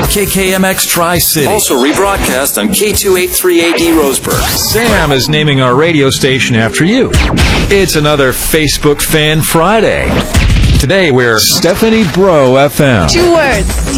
KKMX Tri-City. Also rebroadcast on K283AD Roseburg. Sam is naming our radio station after you. It's another Facebook Fan Friday. Today we're Stephanie Bro FM. 2 words.